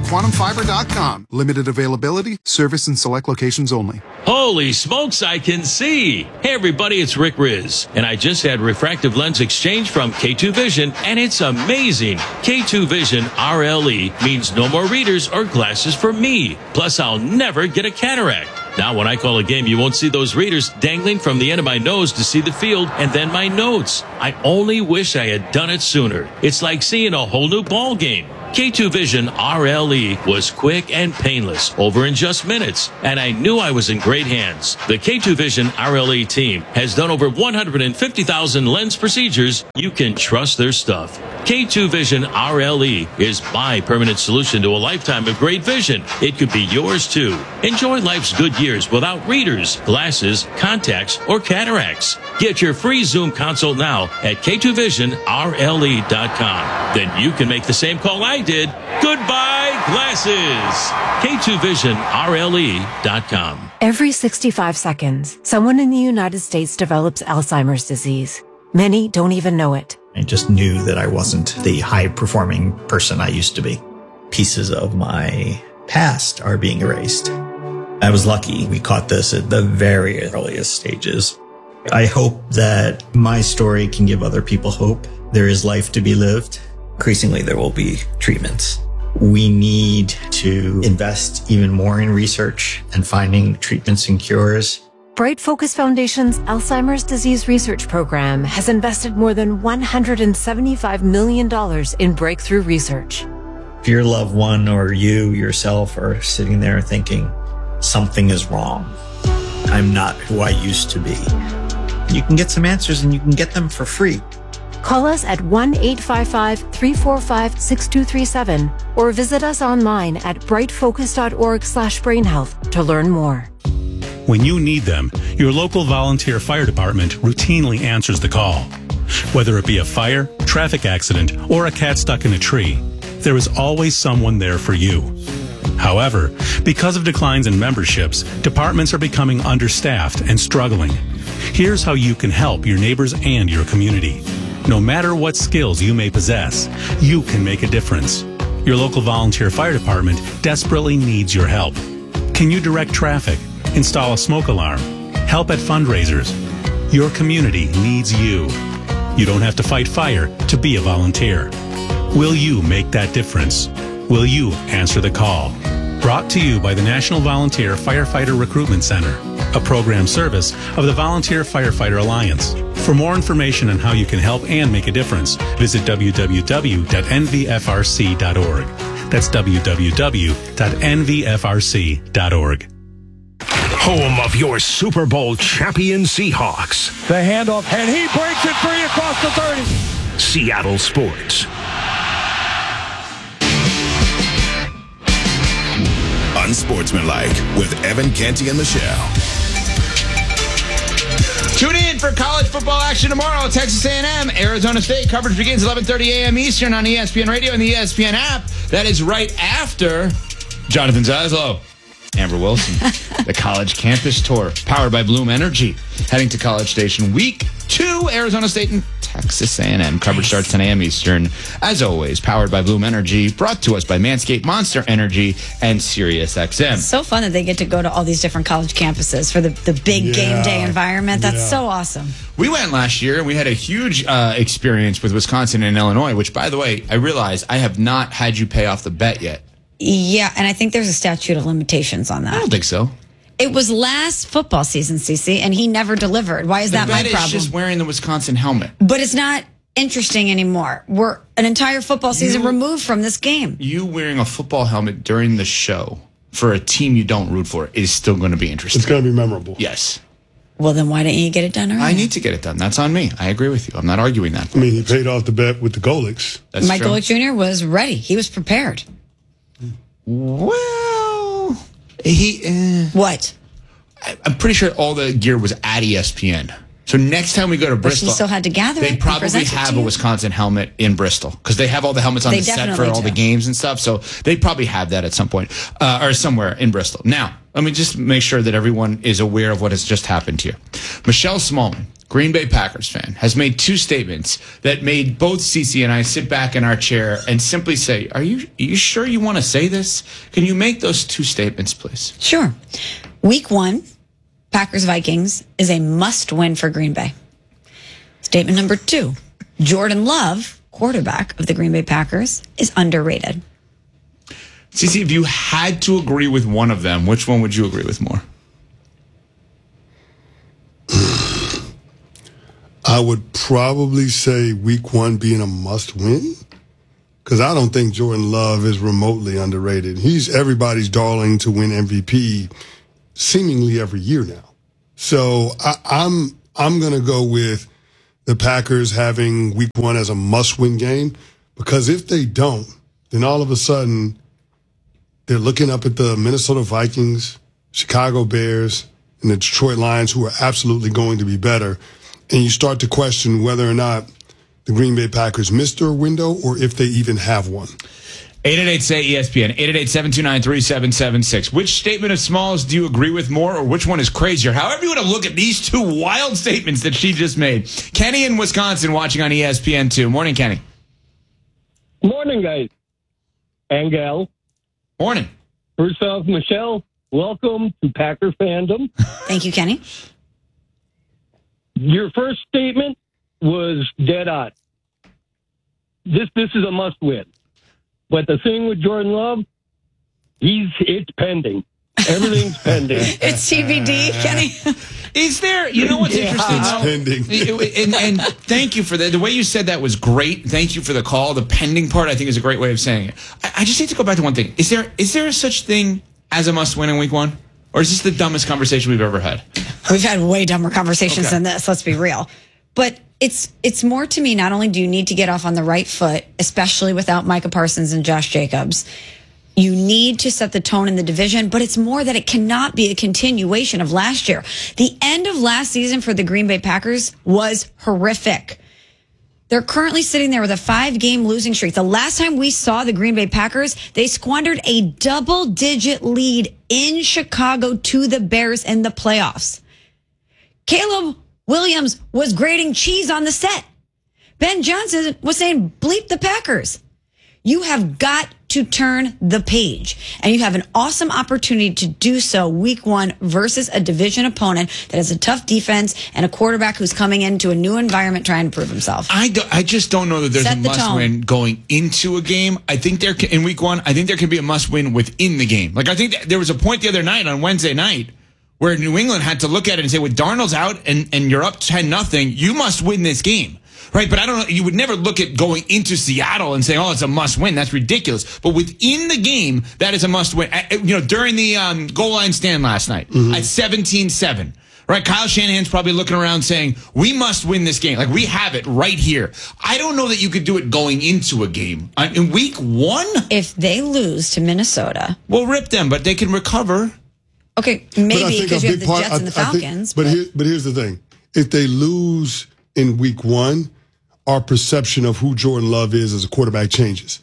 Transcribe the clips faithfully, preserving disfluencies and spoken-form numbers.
quantum fiber dot com. Limited availability, service in select locations only. Holy smokes, I can see. Hey everybody, it's Rick Riz, and I just had refractive lens exchange from K two Vision, and it's amazing. K two Vision R L E means no more readers or glasses for me. Plus, I'll never get a cataract. Now, when I call a game, you won't see those readers dangling from the end of my nose to see the field and then my notes. I only wish I had done it sooner. It's like seeing a whole new ball game. K two Vision R L E was quick and painless, over in just minutes, and I knew I was in great hands. The K two Vision R L E team has done over one hundred fifty thousand lens procedures. You can trust their stuff. K two Vision R L E is my permanent solution to a lifetime of great vision. It could be yours too. Enjoy life's good years without readers, glasses, contacts, or cataracts. Get your free Zoom consult now at K two vision R L E dot com. Then you can make the same call I did. Goodbye, glasses. K two vision R L E dot com. Every sixty-five seconds, someone in the United States develops Alzheimer's disease. Many don't even know it. I just knew that I wasn't the high-performing person I used to be. Pieces of my past are being erased. I was lucky we caught this at the very earliest stages. I hope that my story can give other people hope. There is life to be lived. Increasingly, there will be treatments. We need to invest even more in research and finding treatments and cures. Bright Focus Foundation's Alzheimer's Disease Research Program has invested more than one hundred seventy-five million dollars in breakthrough research. If your loved one or you yourself are sitting there thinking, something is wrong, I'm not who I used to be, you can get some answers and you can get them for free. Call us at one eight five five, three four five, six two three seven or visit us online at bright focus dot org slash brain health to learn more. When you need them, your local volunteer fire department routinely answers the call. Whether it be a fire, traffic accident, or a cat stuck in a tree, there is always someone there for you. However, because of declines in memberships, departments are becoming understaffed and struggling. Here's how you can help your neighbors and your community. No matter what skills you may possess, you can make a difference. Your local volunteer fire department desperately needs your help. Can you direct traffic? Install a smoke alarm? Help at fundraisers? Your community needs you. You don't have to fight fire to be a volunteer. Will you make that difference? Will you answer the call? Brought to you by the National Volunteer Firefighter Recruitment Center, a program service of the Volunteer Firefighter Alliance. For more information on how you can help and make a difference, visit w w w dot n v f r c dot org. That's w w w dot n v f r c dot org. Home of your Super Bowl champion Seahawks. The handoff, and he breaks it free across the thirty. Seattle Sports. Unsportsmanlike with Evan Canty and Michelle. Tune in for college football action tomorrow. Texas A and M, Arizona State. Coverage begins eleven thirty a.m. Eastern on E S P N Radio and the E S P N app. That is right after Jonathan Zaslow. Amber Wilson, the college campus tour, powered by Bloom Energy. Heading to College Station week two, Arizona State and Texas A and M. Coverage starts ten a.m. Eastern. As always, powered by Bloom Energy, brought to us by Manscaped, Monster Energy, and Sirius X M. It's so fun that they get to go to all these different college campuses for the, the big yeah. game day environment. That's yeah. so awesome. We went last year, and we had a huge uh, experience with Wisconsin and Illinois, which, by the way, I realize I have not had you pay off the bet yet. Yeah, and I think there's a statute of limitations on that. I don't think so. It was last football season, Cece, and he never delivered. Why is the that my bet problem? Is just wearing the Wisconsin helmet. But it's not interesting anymore. We're an entire football season you, removed from this game. You wearing a football helmet during the show for a team you don't root for is still going to be interesting. It's going to be memorable. Yes. Well, then why didn't you get it done earlier? I need to get it done. That's on me. I agree with you. I'm not arguing that. I mean, he paid off the bet with the Golics. That's Mike true. Golick Junior was ready. He was prepared. Well, he... Uh, what? I, I'm pretty sure all the gear was at E S P N. So next time we go to but Bristol... But still had to gather They it probably have a Wisconsin helmet in Bristol because they have all the helmets on they the set for all do. the games and stuff. So they probably have that at some point uh, or somewhere in Bristol. Now, Let me just make sure that everyone is aware of what has just happened here. Michelle Smallman, Green Bay Packers fan, has made two statements that made both Cece and I sit back in our chair and simply say, are you, are you sure you want to say this? Can you make those two statements, please? Sure. Week one, Packers-Vikings is a must-win for Green Bay. Statement number two, Jordan Love, quarterback of the Green Bay Packers, is underrated. Cece, if you had to agree with one of them, which one would you agree with more? I would probably say week one being a must win, because I don't think Jordan Love is remotely underrated. He's everybody's darling to win M V P seemingly every year now. So I, I'm I'm going to go with the Packers having week one as a must win game, because if they don't, then all of a sudden they're looking up at the Minnesota Vikings, Chicago Bears, and the Detroit Lions, who are absolutely going to be better. And you start to question whether or not the Green Bay Packers missed their window or if they even have one. eight eight eight, S A Y, E S P N, eight eight eight, seven two nine, three seven seven six. Which statement of Smalls do you agree with more, or which one is crazier? However you want to look at these two wild statements that she just made. Kenny in Wisconsin watching on E S P N two. Morning, Kenny. Morning, guys. And gal. Morning. First off, Michelle, welcome to Packer fandom. Thank you, Kenny. Your first statement was dead on. This this is a must win. But the thing with Jordan Love, he's it's pending. Everything's pending. It's T B D, Kenny. Is there, you know what's Yeah, interesting? It's pending. And, and thank you for that. The way you said that was great. Thank you for the call. The pending part, I think, is a great way of saying it. I, I just need to go back to one thing. Is there is there such thing as a must win in week one? Or is this the dumbest conversation we've ever had? We've had way dumber conversations Okay. than this, let's be real. But it's it's more to me, not only do you need to get off on the right foot, especially without Micah Parsons and Josh Jacobs, you need to set the tone in the division, but it's more that it cannot be a continuation of last year. The end of last season for the Green Bay Packers was horrific. They're currently sitting there with a five-game losing streak. The last time we saw the Green Bay Packers, they squandered a double-digit lead in Chicago to the Bears in the playoffs. Caleb Williams was grating cheese on the set. Ben Johnson was saying, bleep the Packers. You have got to turn the page, and you have an awesome opportunity to do so week one versus a division opponent that has a tough defense and a quarterback who's coming into a new environment trying to prove himself. I, do, I just don't know that there's Set a the must tone. win going into a game. I think there can, in week one, I think there can be a must win within the game. Like, I think that there was a point the other night on Wednesday night where New England had to look at it and say, with Darnold's out and, and you're up ten nothing, you must win this game. Right, but I don't know. You would never look at going into Seattle and say, "Oh, it's a must-win." That's ridiculous. But within the game, that is a must-win. You know, during the um, goal line stand last night mm-hmm. at seventeen seven, right? Kyle Shanahan's probably looking around saying, "We must win this game. Like we have it right here." I don't know that you could do it going into a game uh, in week one. If they lose to Minnesota, we'll rip them, but they can recover. Okay, maybe because you have the part, Jets and the I, I think, Falcons. but but here, but here's the thing: if they lose in week one, our perception of who Jordan Love is as a quarterback changes.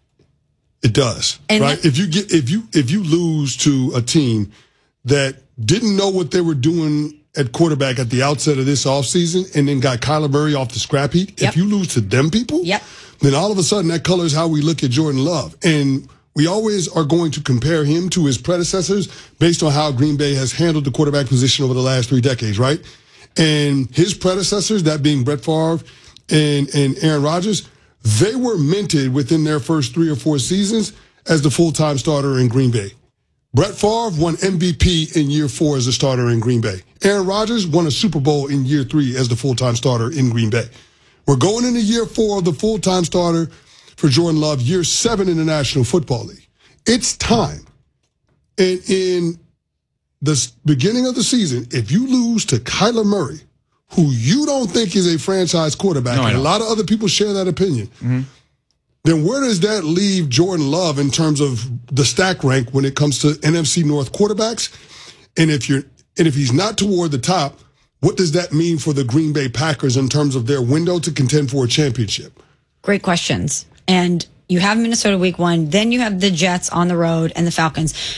It does, and right? that- if you get if you if you lose to a team that didn't know what they were doing at quarterback at the outset of this offseason and then got Kyler Murray off the scrap heap, Yep. if you lose to them people, Yep. then all of a sudden that colors how we look at Jordan Love. And we always are going to compare him to his predecessors based on how Green Bay has handled the quarterback position over the last three decades, right? And his predecessors, that being Brett Favre and, and Aaron Rodgers, they were minted within their first three or four seasons as the full-time starter in Green Bay. Brett Favre won M V P in year four as a starter in Green Bay. Aaron Rodgers won a Super Bowl in year three as the full-time starter in Green Bay. We're going into year four of the full-time starter for Jordan Love, year seven in the National Football League. It's time. And in the beginning of the season, if you lose to Kyler Murray, who you don't think is a franchise quarterback, No, I and a don't. lot of other people share that opinion, Mm-hmm. then where does that leave Jordan Love in terms of the stack rank when it comes to N F C North quarterbacks? And if you're and if he's not toward the top, what does that mean for the Green Bay Packers in terms of their window to contend for a championship? Great questions. And you have Minnesota week one, then you have the Jets on the road and the Falcons. Can I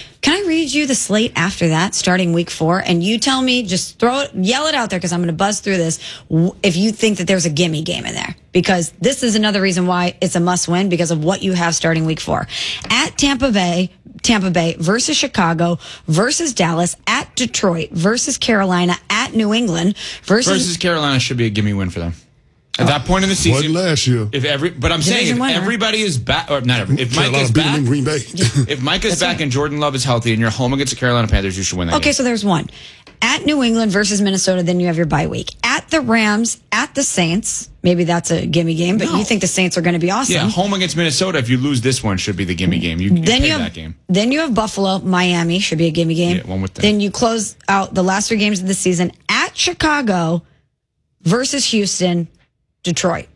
read you the slate after that, starting week four, and you tell me, just throw it, yell it out there, because I'm going to buzz through this, if you think that there's a gimme game in there. Because this is another reason why it's a must win, because of what you have starting week four. At Tampa Bay, Tampa Bay versus Chicago versus Dallas, at Detroit versus Carolina, at New England versus... Versus Carolina should be a gimme win for them. At that point in the season, Wasn't last year. If every, but I'm saying if winner. everybody is back, or not every, if Mike Carolina is beat them back, in Green Bay. if Mike is That's back right. and Jordan Love is healthy and you're home against the Carolina Panthers, you should win that Okay, game. so there's one. At New England versus Minnesota, then you have your bye week. At the Rams, at the Saints, maybe that's a gimme game, but No. you think the Saints are going to be awesome. Yeah, home against Minnesota. If you lose this one, should be the gimme game. You, you Then pay you have that game. then you have Buffalo, Miami should be a gimme game. Yeah, one would think. Then you close out the last three games of the season at Chicago versus Houston, Detroit.